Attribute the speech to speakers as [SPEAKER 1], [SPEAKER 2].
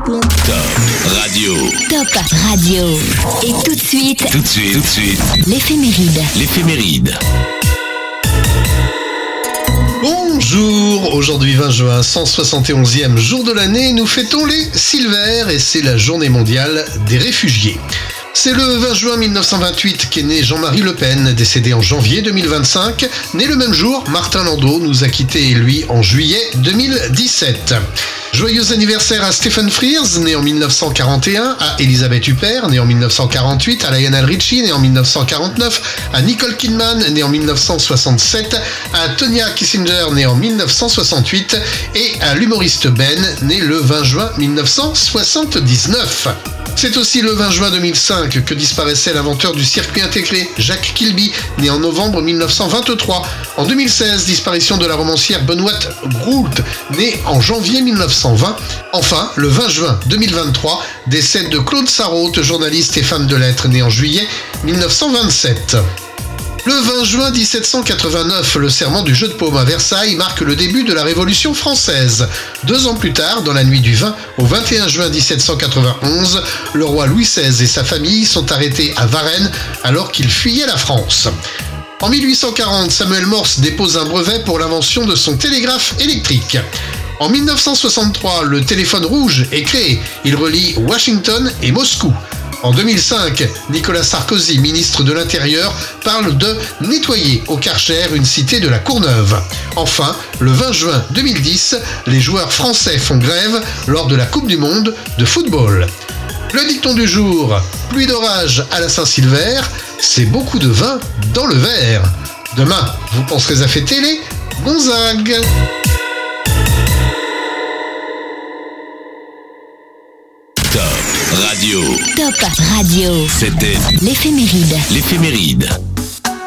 [SPEAKER 1] Top Radio.
[SPEAKER 2] Top Radio. Et tout de suite, l'éphéméride.
[SPEAKER 3] Bonjour, aujourd'hui 20 juin, 171e jour de l'année, nous fêtons les Silvères et c'est la journée mondiale des réfugiés. C'est le 20 juin 1928 qu'est né Jean-Marie Le Pen, décédé en janvier 2025. Né le même jour, Martin Landau nous a quittés, lui, en juillet 2017. Joyeux anniversaire à Stephen Frears, né en 1941, à Elisabeth Huppert, née en 1948, à Lionel Richie, né en 1949, à Nicole Kidman, née en 1967, à Tonya Kissinger, née en 1968, et à l'humoriste Ben, né le 20 juin 1979. C'est aussi le 20 juin 2005 que disparaissait l'inventeur du circuit intégré, Jacques Kilby, né en novembre 1923. En 2016, disparition de la romancière Benoît Groult, née en janvier 1920. Enfin, le 20 juin 2023, décès de Claude Sarraute, journaliste et femme de lettres, né en juillet 1927. Le 20 juin 1789, le serment du Jeu de Paume à Versailles marque le début de la Révolution française. 2 ans plus tard, dans la nuit du 20 au 21 juin 1791, le roi Louis XVI et sa famille sont arrêtés à Varennes alors qu'ils fuyaient la France. En 1840, Samuel Morse dépose un brevet pour l'invention de son télégraphe électrique. En 1963, le téléphone rouge est créé. Il relie Washington et Moscou. En 2005, Nicolas Sarkozy, ministre de l'Intérieur, parle de nettoyer au Karcher une cité de la Courneuve. Enfin, le 20 juin 2010, les joueurs français font grève lors de la Coupe du Monde de football. Le dicton du jour, pluie d'orage à la Saint-Sylvère, c'est beaucoup de vin dans le verre. Demain, vous penserez à fêter les Gonzague.
[SPEAKER 1] Top Radio.
[SPEAKER 2] Top Radio.
[SPEAKER 1] C'était
[SPEAKER 2] l'éphéméride.